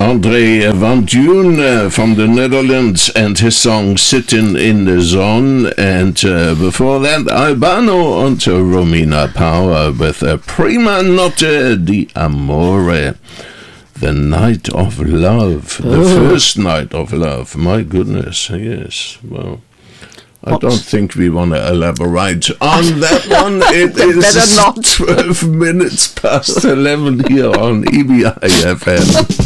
André Van Duyn from the Netherlands and his song Sitting in the Zone. And before that, Albano and Romina Power with Prima Notte di Amore. The Night of Love. The first night of love. My goodness, yes. Well, I don't think we want to elaborate on that one. It is 12 minutes past 11 here on EBI FM.